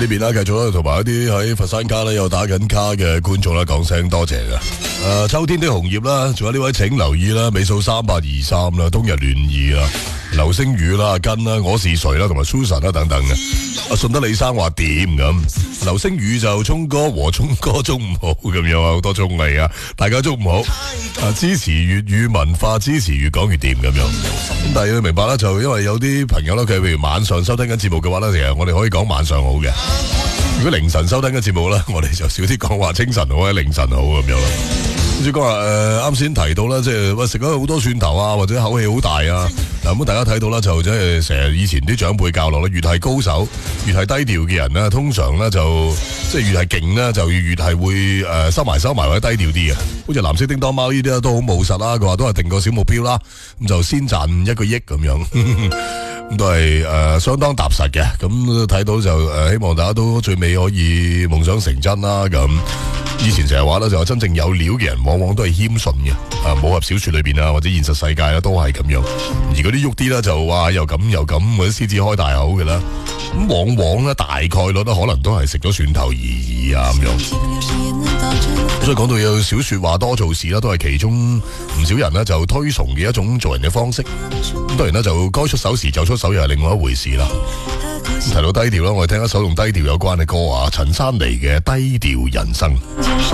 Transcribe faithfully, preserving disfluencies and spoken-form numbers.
呢邊啦，繼續啦，同埋一啲喺佛山卡咧有打緊卡嘅觀眾啦，講聲多謝嘅。誒、呃，秋天的紅葉啦，仲有呢位請留意啦，尾數三八二三啦，冬日暖意啦，流星雨啦，阿根啦，我是誰啦，同埋 Susan 啦等等嘅。阿順德李生話點咁？流星雨就聰哥和聰哥中午好咁樣啊，好多綜藝啊，大家中午好。啊，支持粵語文化，支持越講越掂咁樣。咁但係要明白啦，就因為有啲朋友啦，佢譬如晚上收聽緊節目嘅話咧，其實我哋可以講晚上好嘅。如果凌晨收聽緊節目咧，我哋就少啲講話清晨好或者凌晨好咁樣咯。好似講話誒，啱先提到啦，即係喂食咗好多蒜頭啊，或者口氣好大啊。嗱，咁大家睇到啦，就即係成日以前啲長輩教落啦，越係高手，越係低調嘅人咧，通常咧就即係越係勁咧，就越係會誒、呃、收埋收埋或者低調啲嘅。好似藍色叮當貓呢啲都好務實啦，佢話都係定個小目標啦，咁就先賺一個億咁樣。咁都係誒、呃、相當踏實嘅，咁睇到就誒、呃、希望大家都最尾可以夢想成真啦。咁以前成日話咧就話真正有料嘅人往往都係謙遜嘅，啊武俠小說裏邊啊或者現實世界咧都係咁樣，而嗰啲喐啲咧就哇又咁又咁或者獅子開大口嘅啦，咁往往咧大概率咧可能都係食咗蒜頭而已啊咁樣。所以講到有少說話多做事啦，都係其中唔少人呢就推崇嘅一種做人嘅方式。咁當然啦，就該出手時就出手又係另外一回事啦。提到低調啦，我哋聽一首同低調有關嘅歌啊，陳珊妮嘅《低調人生》。